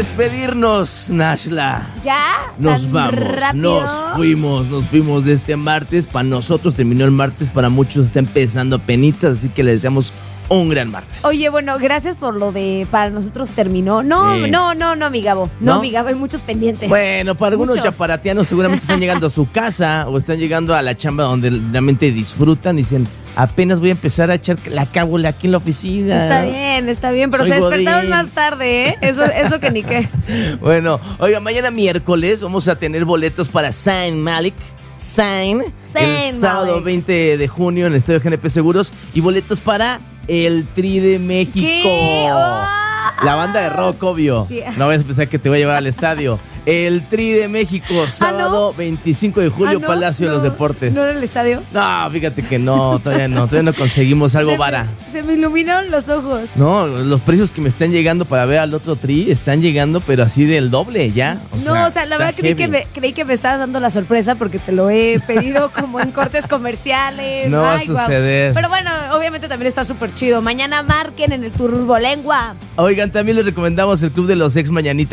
despedirnos, Nashla. ¿Ya? Nos vamos, rápido. nos fuimos de este martes. Para nosotros terminó el martes, para muchos está empezando penitas, así que le deseamos un gran martes. Oye, bueno, gracias por lo de para nosotros terminó. No, Sí. no, mi Gabo. No, ¿No? mi Gabo, hay muchos pendientes. Bueno, para algunos Muchos. chaparatianos seguramente están llegando a su casa o están llegando a la chamba donde realmente disfrutan y dicen, apenas voy a empezar a echar la cábula aquí en la oficina. Está bien, pero Soy se despertaron godín. más tarde, ¿eh? Eso que ni qué. Bueno, oiga, mañana miércoles vamos a tener boletos para Zayn Malik. Zayn, el sábado Malik. 20 de junio en el Estadio GNP Seguros y boletos para el Tri de México. ¿Qué? ¡Oh! La banda de rock, obvio. Sí. No vayas a pensar que te voy a llevar al estadio. El Tri de México, sábado 25 de julio, ¿no? Palacio de los Deportes. ¿No era el estadio? No, fíjate que no, todavía no conseguimos algo vara. Se me iluminaron los ojos. No, los precios que me están llegando para ver al otro Tri están llegando, pero así del doble, ¿ya? La está verdad creí que me estabas dando la sorpresa porque te lo he pedido como en cortes comerciales. No va a guau. suceder. Pero bueno, obviamente también está súper chido. Mañana marquen en el Turbolengua. Oigan, también les recomendamos el Club de los Ex Mañanitas.